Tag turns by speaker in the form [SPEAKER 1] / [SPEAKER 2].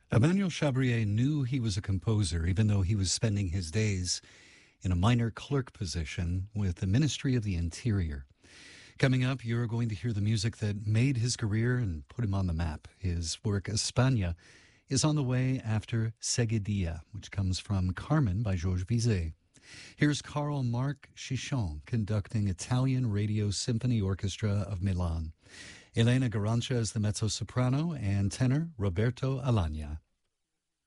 [SPEAKER 1] Emmanuel Chabrier knew he was a composer, even though he was spending his days in a minor clerk position with the Ministry of the Interior. Coming up, you're going to hear the music that made his career and put him on the map. His work, España, is on the way after Seguidilla, which comes from Carmen by Georges Bizet. Here's Carl Marc Chichon conducting Italian Radio Symphony Orchestra of Milan. Elena Garancia is the mezzo-soprano and tenor Roberto Alagna.